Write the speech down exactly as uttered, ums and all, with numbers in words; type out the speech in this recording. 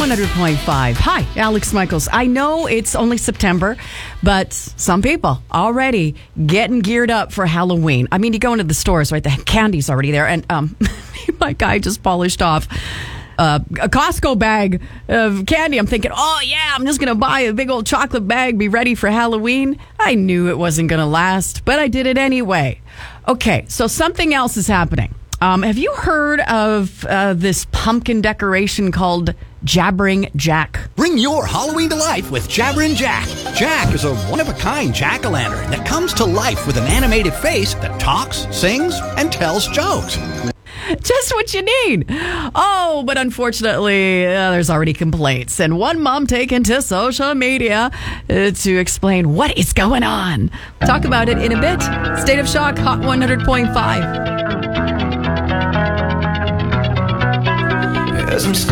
one hundred point five. Hi, Alex Michaels. I know it's only September, but some people already getting geared up for Halloween. I mean, you go into the stores, right? The candy's already there. And um, my guy just polished off uh, a Costco bag of candy. I'm thinking, oh, yeah, I'm just going to buy a big old chocolate bag, be ready for Halloween. I knew it wasn't going to last, but I did it anyway. Okay, so something else is happening. Um, have you heard of uh, this pumpkin decoration called Jabbering Jack? Bring your Halloween to life with Jabbering Jack. Jack is a one-of-a-kind jack-o'-lantern that comes to life with an animated face that talks, sings, and tells jokes. Just what you need. Oh, but unfortunately, uh, there's already complaints. And one mom taken to social media uh, to explain what is going on. Talk about it in a bit. State of Shock, Hot one hundred point five. As I'm